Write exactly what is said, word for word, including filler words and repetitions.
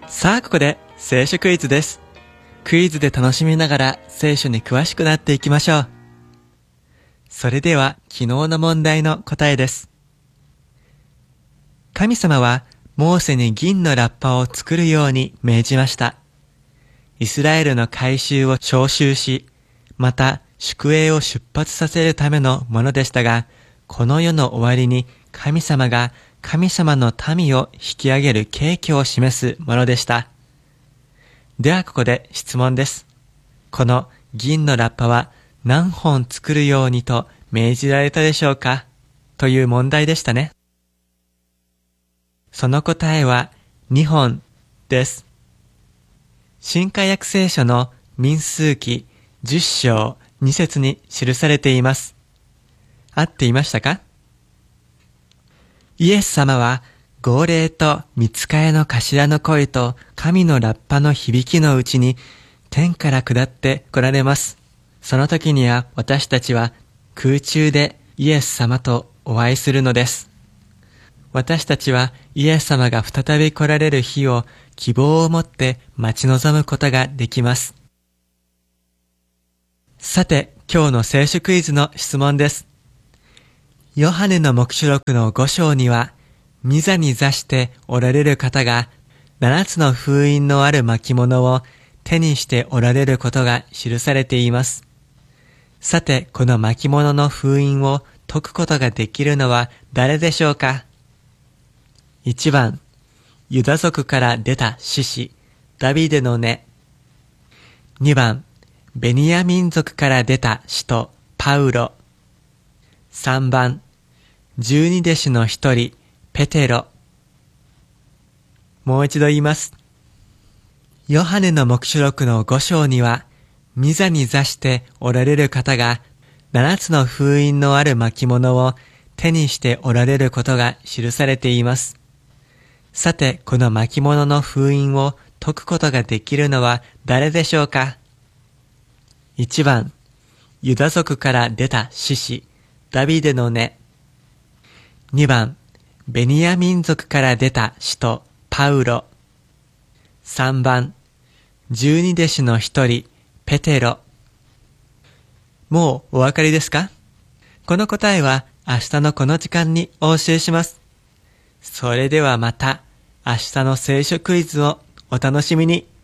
さあここで聖書クイズです。クイズで楽しみながら聖書に詳しくなっていきましょう。それでは昨日の問題の答えです。神様はモーセに銀のラッパを作るように命じました。イスラエルの改宗を召集し、また宿営を出発させるためのものでしたが、この世の終わりに神様が神様の民を引き上げる景況を示すものでした。ではここで質問です。この銀のラッパは何本作るようにと命じられたでしょうかという問題でしたね。その答えはにほんです。新化訳聖書の民数記じゅっ章に節に記されています。合っていましたか？イエス様は号令と御使いの頭の声と神のラッパの響きのうちに天から下って来られます。その時には私たちは空中でイエス様とお会いするのです。私たちはイエス様が再び来られる日を希望を持って待ち望むことができます。さて、今日の聖書クイズの質問です。ヨハネの黙示録のご章には、御座に座しておられる方が、七つの封印のある巻物を手にしておられることが記されています。さて、この巻物の封印を解くことができるのは誰でしょうか？いちばん、ユダ族から出た獅子、ダビデの根。にばん、ベニヤ民族から出た使徒、パウロ。さんばん、十二弟子の一人、ペテロ。もう一度言います。ヨハネの黙示録のご章には、御座に座しておられる方が、七つの封印のある巻物を手にしておられることが記されています。さて、この巻物の封印を解くことができるのは誰でしょうか？いちばん、ユダ族から出た獅子、ダビデの根。にばん、ベニヤ民族から出た使徒、パウロ。さんばん、十二弟子の一人、ペテロ。もうお分かりですか？この答えは明日のこの時間にお教えします。それではまた明日の聖書クイズをお楽しみに。